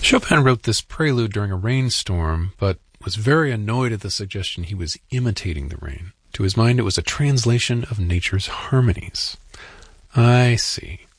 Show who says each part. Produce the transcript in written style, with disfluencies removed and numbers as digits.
Speaker 1: Chopin wrote this prelude during a rainstorm, but was very annoyed at the suggestion he was imitating the rain. To his mind, it was a translation of nature's harmonies. I see.